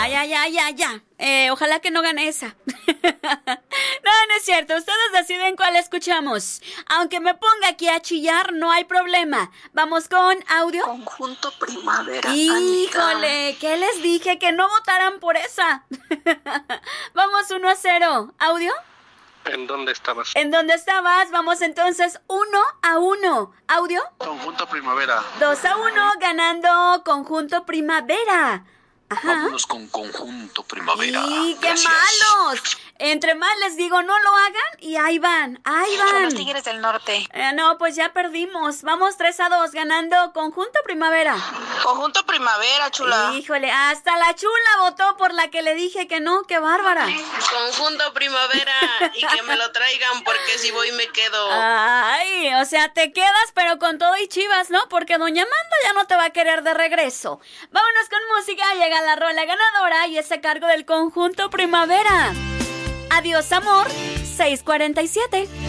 Ya. Ojalá que no gane esa. No es cierto. Ustedes deciden cuál escuchamos. Aunque me ponga aquí a chillar, no hay problema. Vamos con audio. Conjunto Primavera. Híjole, Anita. ¿qué les dije? Que no votaran por esa. Vamos 1-0. ¿Audio? ¿En dónde estabas? ¿En dónde estabas? Vamos entonces 1-1. ¿Audio? Conjunto Primavera. 2-1, ganando Conjunto Primavera. Ajá. Vámonos con Conjunto Primavera. ¡Y qué Gracias. malos! Entre más les digo no lo hagan y ahí van. Son los Tigres del Norte. No, pues ya perdimos. Vamos 3-2, ganando Conjunto Primavera. Conjunto Primavera, chula. Híjole, hasta la chula votó por la que le dije que no, qué bárbara. Conjunto Primavera y que me lo traigan porque si voy me quedo. Ay, o sea, te quedas pero con todo y Chivas, ¿no? Porque Doña Mando ya no te va a querer de regreso. Vámonos con música, llega la rola ganadora y es a cargo del Conjunto Primavera. Adiós, amor. 6:47.